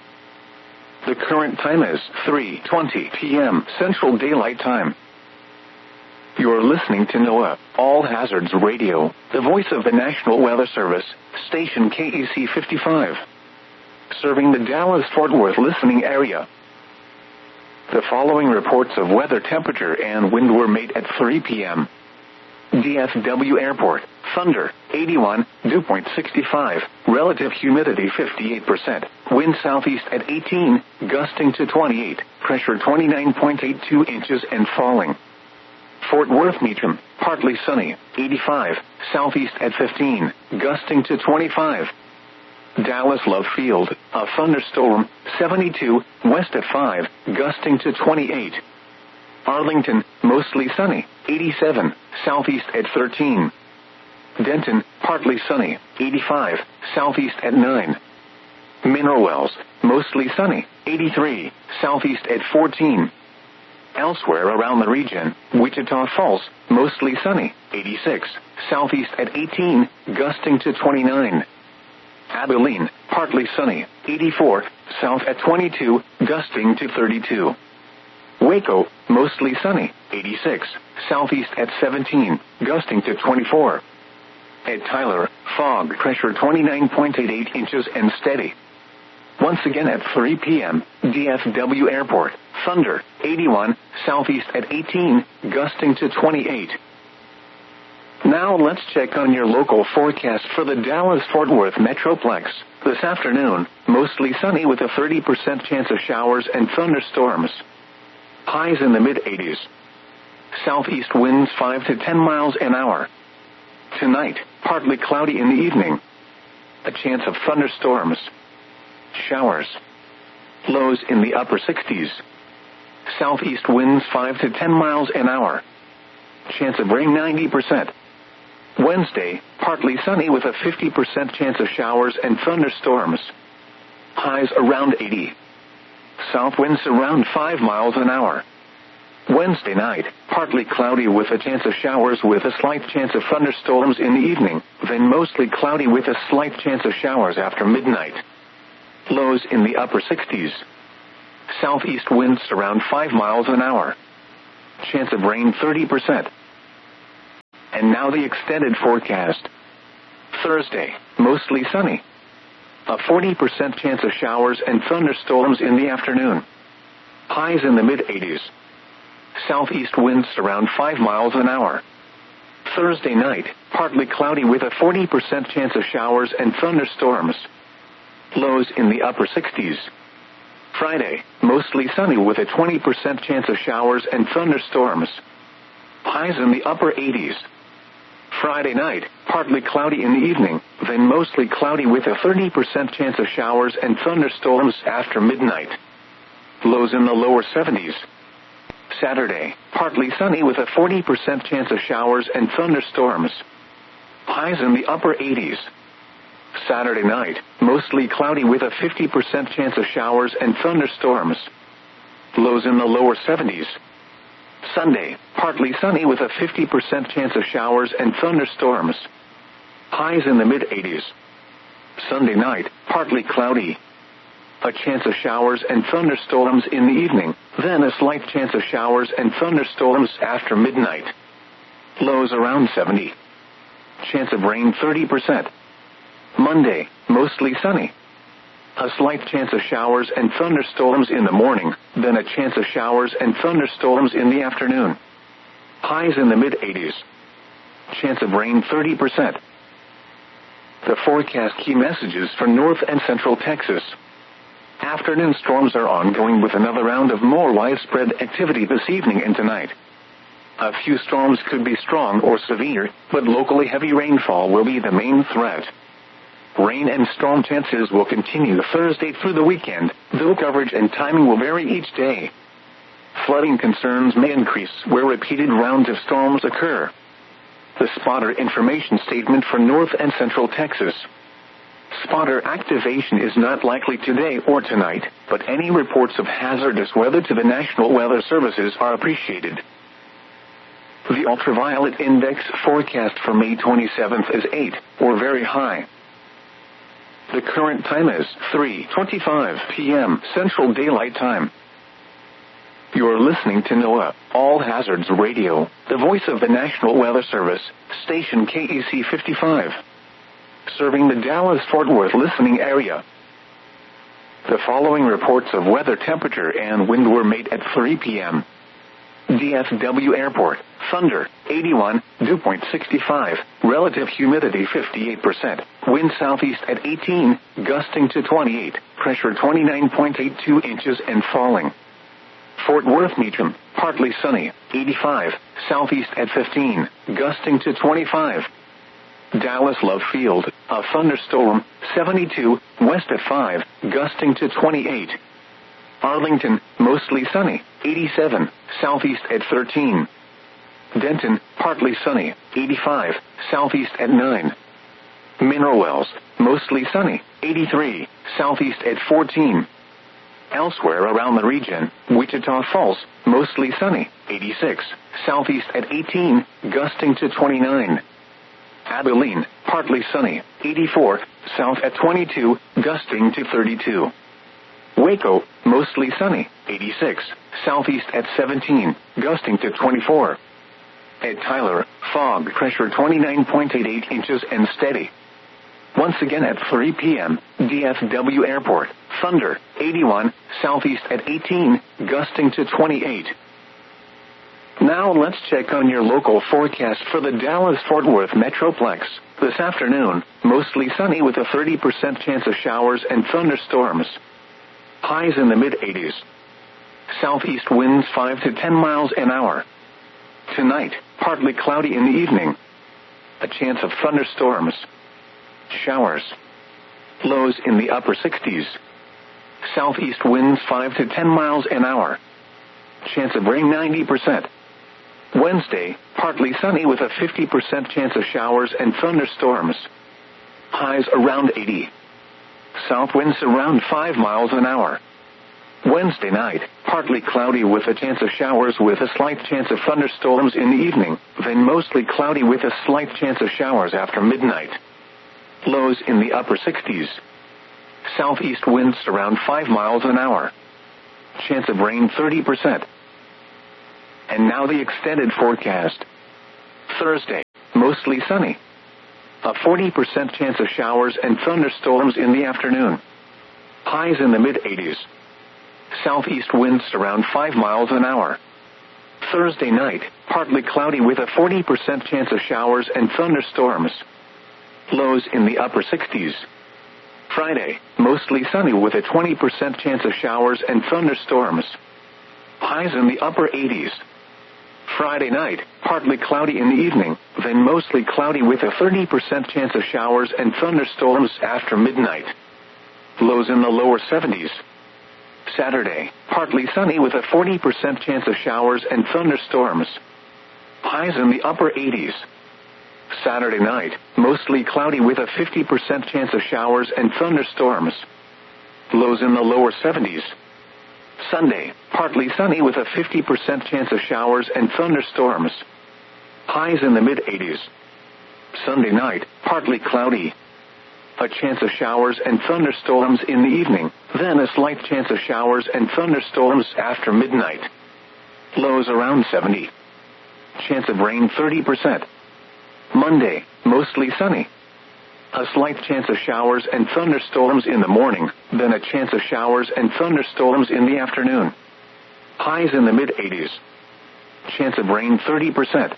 The current time is 3:20 p.m. Central Daylight Time. You're listening to NOAA, All Hazards Radio, the voice of the National Weather Service, station KEC 55. Serving the Dallas-Fort Worth listening area. The following reports of weather temperature and wind were made at 3 p.m. DFW Airport, thunder, 81, dew point 65, relative humidity 58%, wind southeast at 18, gusting to 28, pressure 29.82 inches and falling. Fort Worth Meacham, partly sunny, 85, southeast at 15, gusting to 25. Dallas Love Field, a thunderstorm, 72, west at 5, gusting to 28. Arlington, mostly sunny, 87, southeast at 13. Denton, partly sunny, 85, southeast at 9. Mineral Wells, mostly sunny, 83, southeast at 14. Elsewhere around the region, Wichita Falls, mostly sunny, 86, southeast at 18, gusting to 29. Abilene, partly sunny, 84, south at 22, gusting to 32. Waco, mostly sunny, 86, southeast at 17, gusting to 24. At Tyler, fog, pressure 29.88 inches and steady. Once again at 3 p.m., DFW Airport, thunder, 81, southeast at 18, gusting to 28. Now let's check on your local forecast for the Dallas-Fort Worth Metroplex. This afternoon, mostly sunny with a 30% chance of showers and thunderstorms. Highs in the mid-80s. Southeast winds 5 to 10 miles an hour. Tonight, partly cloudy in the evening. A chance of thunderstorms. Showers. Lows in the upper 60s. Southeast winds 5 to 10 miles an hour. Chance of rain 90%. Wednesday, partly sunny with a 50% chance of showers and thunderstorms. Highs around 80. South winds around 5 miles an hour. Wednesday night, partly cloudy with a chance of showers with a slight chance of thunderstorms in the evening, then mostly cloudy with a slight chance of showers after midnight. Lows in the upper 60s. Southeast winds around 5 miles an hour. Chance of rain 30%. And now the extended forecast. Thursday, mostly sunny. A 40% chance of showers and thunderstorms in the afternoon. Highs in the mid-80s. Southeast winds around 5 miles an hour. Thursday night, partly cloudy with a 40% chance of showers and thunderstorms. Lows in the upper 60s. Friday, mostly sunny with a 20% chance of showers and thunderstorms. Highs in the upper 80s. Friday night, partly cloudy in the evening, then mostly cloudy with a 30% chance of showers and thunderstorms after midnight. Lows in the lower 70s. Saturday, partly sunny with a 40% chance of showers and thunderstorms. Highs in the upper 80s. Saturday night, mostly cloudy with a 50% chance of showers and thunderstorms. Lows in the lower 70s. Sunday, partly sunny with a 50% chance of showers and thunderstorms. Highs in the mid-80s. Sunday night, partly cloudy. A chance of showers and thunderstorms in the evening, then a slight chance of showers and thunderstorms after midnight. Lows around 70. Chance of rain 30%. Monday, mostly sunny. A slight chance of showers and thunderstorms in the morning, then a chance of showers and thunderstorms in the afternoon. Highs in the mid-80s. Chance of rain 30%. The forecast key messages for North and Central Texas. Afternoon storms are ongoing with another round of more widespread activity this evening and tonight. A few storms could be strong or severe, but locally heavy rainfall will be the main threat. Rain and storm chances will continue Thursday through the weekend, though coverage and timing will vary each day. Flooding concerns may increase where repeated rounds of storms occur. The spotter information statement for North and Central Texas. Spotter activation is not likely today or tonight, but any reports of hazardous weather to the National Weather Services are appreciated. The ultraviolet index forecast for May 27th is 8, or very high. The current time is 3:25 p.m. Central Daylight Time. You're listening to NOAA, All Hazards Radio, the voice of the National Weather Service, station KEC 55. Serving the Dallas-Fort Worth listening area. The following reports of weather temperature and wind were made at 3 p.m. DFW Airport, thunder, 81, dew point 65, relative humidity 58%, wind southeast at 18, gusting to 28, pressure 29.82 inches and falling. Fort Worth Meacham, partly sunny, 85, southeast at 15, gusting to 25. Dallas Love Field, a thunderstorm, 72, west at 5, gusting to 28. Arlington, mostly sunny, 87, southeast at 13. Denton, partly sunny, 85, southeast at 9. Mineral Wells, mostly sunny, 83, southeast at 14. Elsewhere around the region, Wichita Falls, mostly sunny, 86, southeast at 18, gusting to 29. Abilene, partly sunny, 84, south at 22, gusting to 32. Waco, mostly sunny, 86, southeast at 17, gusting to 24. At Tyler, fog pressure 29.88 inches and steady. Once again at 3 p.m., DFW Airport, thunder, 81, southeast at 18, gusting to 28. Now let's check on your local forecast for the Dallas-Fort Worth Metroplex. This afternoon, mostly sunny with a 30% chance of showers and thunderstorms. Highs in the mid-80s. Southeast winds 5 to 10 miles an hour. Tonight, partly cloudy in the evening. A chance of thunderstorms. Showers. Lows in the upper 60s. Southeast winds 5 to 10 miles an hour. Chance of rain 90%. Wednesday, partly sunny with a 50% chance of showers and thunderstorms. Highs around 80. South winds around 5 miles an hour. Wednesday night, partly cloudy with a chance of showers with a slight chance of thunderstorms in the evening, then mostly cloudy with a slight chance of showers after midnight. Lows in the upper 60s. Southeast winds around 5 miles an hour. Chance of rain 30%. And now the extended forecast. Thursday, mostly sunny. A 40% chance of showers and thunderstorms in the afternoon. Highs in the mid-80s. Southeast winds around 5 miles an hour. Thursday night, partly cloudy with a 40% chance of showers and thunderstorms. Lows in the upper 60s. Friday, mostly sunny with a 20% chance of showers and thunderstorms. Highs in the upper 80s. Friday night, partly cloudy in the evening, then mostly cloudy with a 30% chance of showers and thunderstorms after midnight. Lows in the lower 70s. Saturday, partly sunny with a 40% chance of showers and thunderstorms. Highs in the upper 80s. Saturday night, mostly cloudy with a 50% chance of showers and thunderstorms. Lows in the lower 70s. Sunday, partly sunny with a 50% chance of showers and thunderstorms. Highs in the mid-80s. Sunday night, partly cloudy. A chance of showers and thunderstorms in the evening, then a slight chance of showers and thunderstorms after midnight. Lows around 70. Chance of rain 30%. Monday, mostly sunny. A slight chance of showers and thunderstorms in the morning, then a chance of showers and thunderstorms in the afternoon. Highs in the mid-80s. Chance of rain 30%.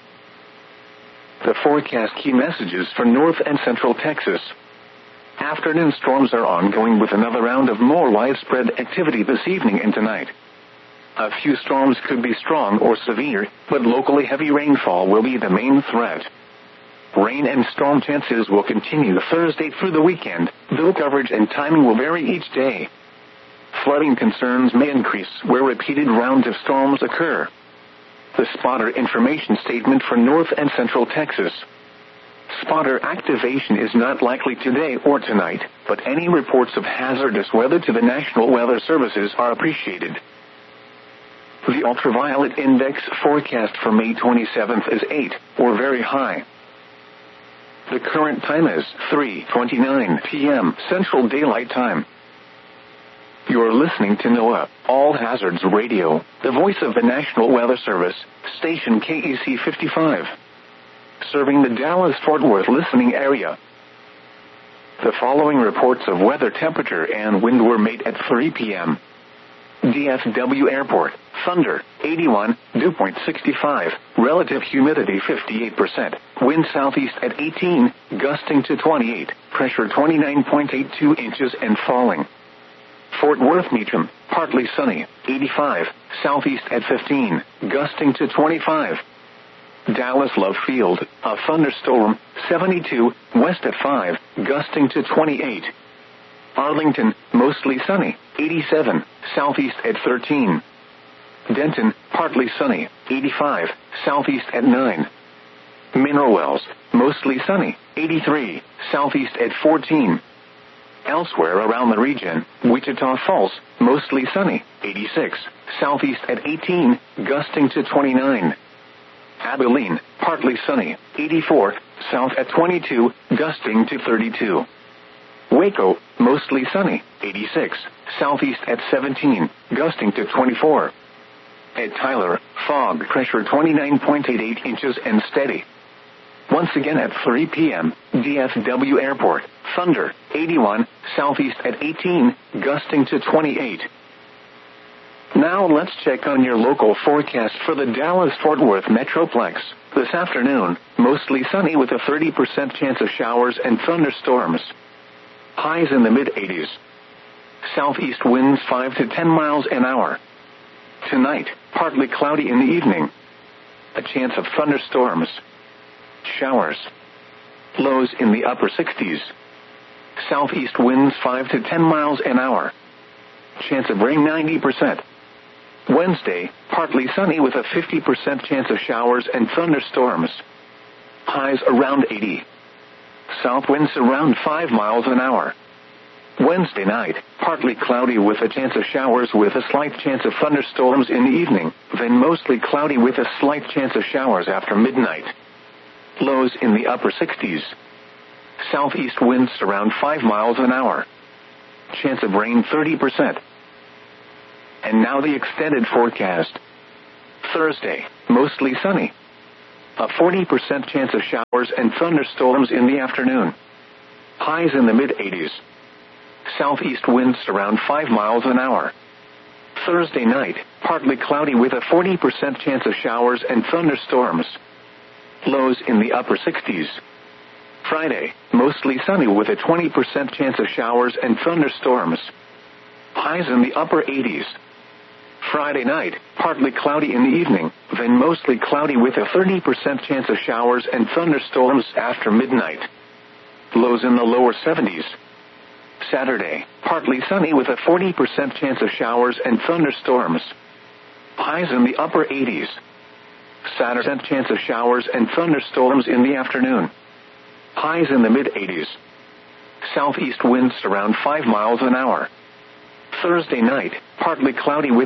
The forecast key messages for North and Central Texas. Afternoon storms are ongoing with another round of more widespread activity this evening and tonight. A few storms could be strong or severe, but locally heavy rainfall will be the main threat. Rain and storm chances will continue Thursday through the weekend, though coverage and timing will vary each day. Flooding concerns may increase where repeated rounds of storms occur. The spotter information statement for North and Central Texas. Spotter activation is not likely today or tonight, but any reports of hazardous weather to the National Weather Services are appreciated. The ultraviolet index forecast for May 27th is 8, or very high. The current time is 3:29 p.m. Central Daylight Time. You're listening to NOAA, All Hazards Radio, the voice of the National Weather Service, station KEC 55. Serving the Dallas-Fort Worth listening area. The following reports of weather temperature and wind were made at 3 p.m. DFW Airport, thunder, 81, dew point 65, relative humidity 58%, wind southeast at 18, gusting to 28, pressure 29.82 inches and falling. Fort Worth Meacham, partly sunny, 85, southeast at 15, gusting to 25. Dallas Love Field, a thunderstorm, 72, west at 5, gusting to 28. Arlington, mostly sunny, 87, southeast at 13. Denton, partly sunny, 85, southeast at 9. Mineral Wells, mostly sunny, 83, southeast at 14. Elsewhere around the region, Wichita Falls, mostly sunny, 86, southeast at 18, gusting to 29. Abilene, partly sunny, 84, south at 22, gusting to 32. Waco, mostly sunny, 86, southeast at 17, gusting to 24. At Tyler, fog, pressure 29.88 inches and steady. Once again at 3 p.m., DFW Airport, thunder, 81, southeast at 18, gusting to 28. Now let's check on your local forecast for the Dallas-Fort Worth Metroplex. This afternoon, mostly sunny with a 30% chance of showers and thunderstorms. Highs in the mid-80s. Southeast winds 5 to 10 miles an hour. Tonight, partly cloudy in the evening. A chance of thunderstorms. Showers. Lows in the upper 60s. Southeast winds 5 to 10 miles an hour. Chance of rain 90%. Wednesday, partly sunny with a 50% chance of showers and thunderstorms. Highs around 80. South winds around 5 miles an hour. Wednesday night, partly cloudy with a chance of showers with a slight chance of thunderstorms in the evening, then mostly cloudy with a slight chance of showers after midnight. Lows in the upper 60s. Southeast winds around 5 miles an hour. Chance of rain 30%. And now the extended forecast. Thursday, mostly sunny. A 40% chance of showers and thunderstorms in the afternoon. Highs in the mid-80s. Southeast winds around 5 miles an hour. Thursday night, partly cloudy with a 40% chance of showers and thunderstorms. Lows in the upper 60s. Friday, mostly sunny with a 20% chance of showers and thunderstorms. Highs in the upper 80s. Friday night, partly cloudy in the evening, then mostly cloudy with a 30% chance of showers and thunderstorms after midnight. Lows in the lower 70s. Saturday, partly sunny with a 40% chance of showers and thunderstorms. Highs in the upper 80s. Saturday, chance of showers and thunderstorms in the afternoon. Highs in the mid-80s. Southeast winds around 5 miles an hour. Thursday night, partly cloudy with